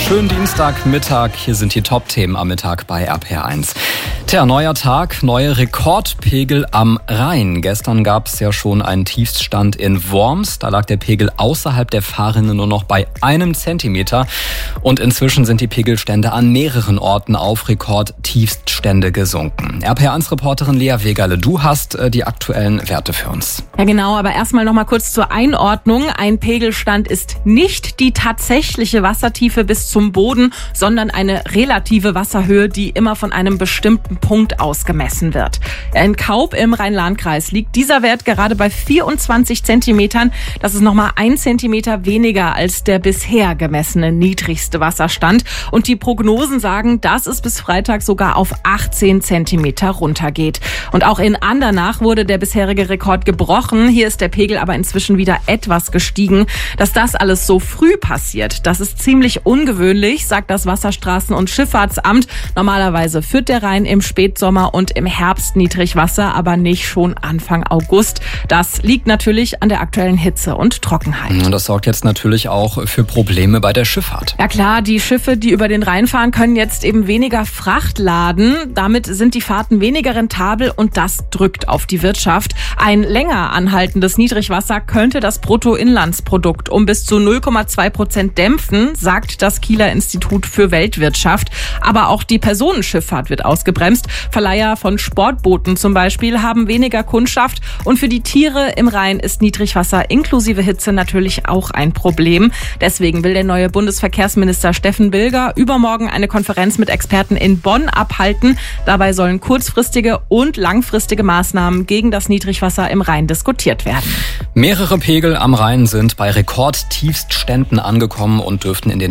Schönen Dienstagmittag. Hier sind die Top-Themen am Mittag bei RPR1. Neuer Tag, neue Rekordpegel am Rhein. Gestern gab es ja schon einen Tiefststand in Worms. Da lag der Pegel außerhalb der Fahrrinne nur noch bei 1 Zentimeter. Und inzwischen sind die Pegelstände an mehreren Orten auf Rekordtiefststände gesunken. RPR1-Reporterin Lea Wegerle, du hast die aktuellen Werte für uns. Ja genau, aber erstmal noch mal kurz zur Einordnung. Ein Pegelstand ist nicht die tatsächliche Wassertiefe bis zum Boden, sondern eine relative Wasserhöhe, die immer von einem bestimmten Punkt ausgemessen wird. In Kaub im Rhein-Lahn-Kreis liegt dieser Wert gerade bei 24 Zentimetern. Das ist nochmal 1 Zentimeter weniger als der bisher gemessene niedrigste Wasserstand. Und die Prognosen sagen, dass es bis Freitag sogar auf 18 Zentimeter runtergeht. Und auch in Andernach wurde der bisherige Rekord gebrochen. Hier ist der Pegel aber inzwischen wieder etwas gestiegen. Dass das alles so früh passiert, das ist ziemlich ungewöhnlich, sagt das Wasserstraßen- und Schifffahrtsamt. Normalerweise führt der Rhein im Spätsommer und im Herbst Niedrigwasser, aber nicht schon Anfang August. Das liegt natürlich an der aktuellen Hitze und Trockenheit. Und das sorgt jetzt natürlich auch für Probleme bei der Schifffahrt. Ja klar, die Schiffe, die über den Rhein fahren, können jetzt eben weniger Fracht laden. Damit sind die Fahrten weniger rentabel und das drückt auf die Wirtschaft. Ein länger anhaltendes Niedrigwasser könnte das Bruttoinlandsprodukt um bis zu 0,2% dämpfen, sagt das Kieler Institut für Weltwirtschaft. Aber auch die Personenschifffahrt wird ausgebremst. Verleiher von Sportbooten zum Beispiel haben weniger Kundschaft. Und für die Tiere im Rhein ist Niedrigwasser inklusive Hitze natürlich auch ein Problem. Deswegen will der neue Bundesverkehrsminister Steffen Bilger übermorgen eine Konferenz mit Experten in Bonn abhalten. Dabei sollen kurzfristige und langfristige Maßnahmen gegen das Niedrigwasser im Rhein diskutiert werden. Mehrere Pegel am Rhein sind bei Rekordtiefstständen angekommen und dürften in den